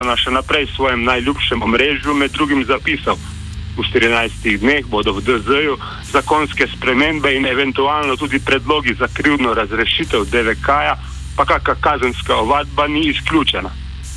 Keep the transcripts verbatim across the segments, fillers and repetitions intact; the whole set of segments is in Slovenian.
še naprej v svojem najljubšem omrežju med drugim zapisal: v štirinajstih dneh bodo v D Z-ju zakonske spremembe in eventualno tudi predlogi za krivdno razrešitev D V K-ja, pa kakšna kazenska ovadba ni izključena.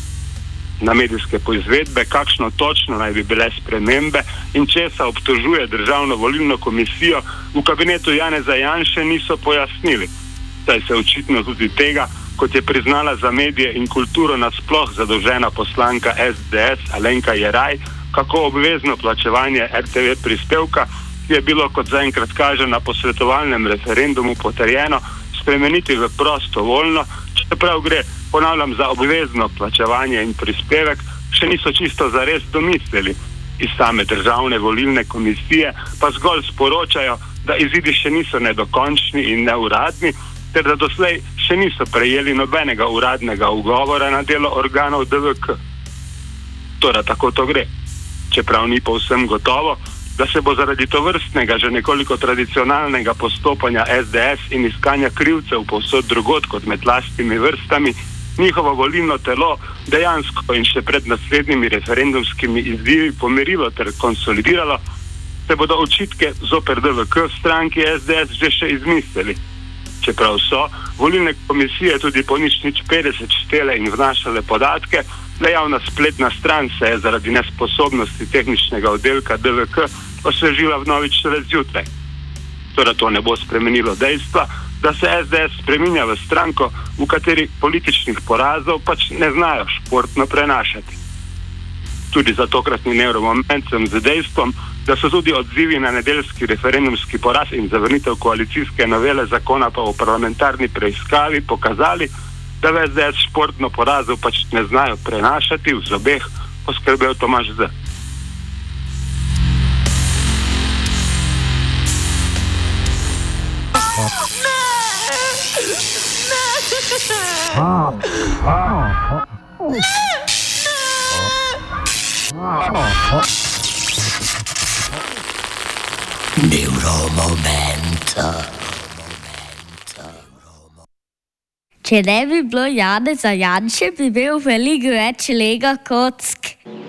Na medijske poizvedbe, kakšno točno naj bi bile spremembe in česa obtožuje Državno volilno komisijo, v kabinetu Janeza Janše niso pojasnili. Saj se očitno tudi tega, kot je priznala za medije in kulturo nasploh zadolžena poslanka S D S Alenka Jeraj, kako obvezno plačevanje R T V prispevka, ki je bilo, kot zaenkrat kaže, na posvetovalnem referendumu potrjeno, spremeniti v prostovoljno, čeprav gre, ponavljam, za obvezno plačevanje in prispevek, še niso čisto zares domislili. Iz same Državne volilne komisije pa zgolj sporočajo, da izidi še niso nedokončni in neuradni, ter da doslej še niso prejeli nobenega uradnega ugovora na delo organov D V K. Torej, tako to gre. Čeprav ni povsem gotovo, da se bo zaradi tovrstnega že nekoliko tradicionalnega postopanja S D S in iskanja krivcev povsod drugod kot med lastnimi vrstami njihovo volilno telo dejansko in še pred naslednjimi referendumskimi izzivi pomirilo ter konsolidiralo, se bodo očitke zoper D V K stranki S D S že še izmislili. Čeprav so volilne komisije tudi po nič nič petdeset štele in vnašale podatke, le javna spletna stran se je zaradi nesposobnosti tehničnega oddelka D V K osvežila vnovič šele zjutraj. Torej to ne bo spremenilo dejstva, da se S D S spreminja v stranko, v kateri političnih porazov pač ne znajo športno prenašati. Tudi za tokratni nevromoment sem z dejstvom, da so tudi odzivi na nedeljski referendumski poraz in zavrnitev koalicijske novele zakona pa o parlamentarni preiskavi pokazali, da v S D S športno porazov pač ne znajo prenašati, v zobeh poskrbel Tomaž Z. Neuromomento. Če ne bi bilo Janeza Janše, bi imel veliko več lega kock.